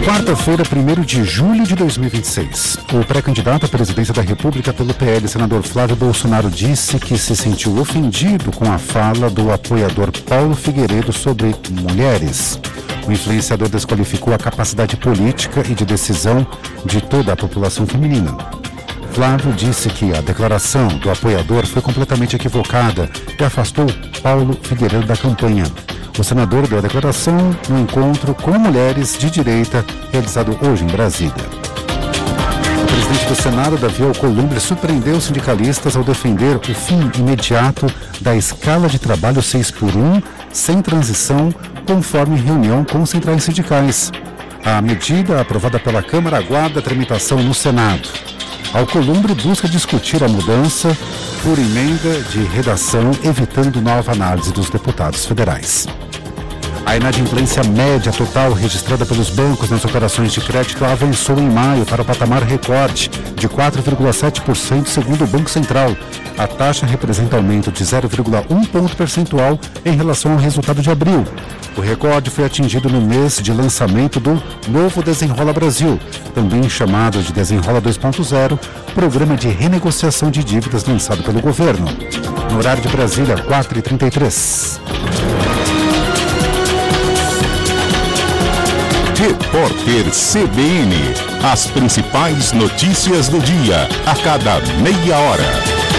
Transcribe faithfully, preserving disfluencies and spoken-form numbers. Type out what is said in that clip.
Quarta-feira, primeiro de julho de dois mil e vinte e seis. O pré-candidato à presidência da República pelo P L, senador Flávio Bolsonaro, disse que se sentiu ofendido com a fala do apoiador Paulo Figueiredo sobre mulheres. O influenciador desqualificou a capacidade política e de decisão de toda a população feminina. Flávio disse que a declaração do apoiador foi completamente equivocada e afastou Paulo Figueiredo da campanha. O senador deu a declaração no encontro com mulheres de direita realizado hoje em Brasília. O presidente do Senado, Davi Alcolumbre, surpreendeu os sindicalistas ao defender o fim imediato da escala de trabalho seis por um, sem transição, conforme reunião com centrais sindicais. A medida, aprovada pela Câmara, aguarda a tramitação no Senado. Alcolumbre busca discutir a mudança por emenda de redação, evitando nova análise dos deputados federais. A inadimplência média total registrada pelos bancos nas operações de crédito avançou em maio para o patamar recorde de quatro vírgula sete por cento, segundo o Banco Central. A taxa representa aumento de zero vírgula um ponto percentual em relação ao resultado de abril. O recorde foi atingido no mês de lançamento do Novo Desenrola Brasil, também chamado de Desenrola dois ponto zero, programa de renegociação de dívidas lançado pelo governo. No horário de Brasília, quatro e trinta e três. Repórter C B N. As principais notícias do dia, a cada meia hora.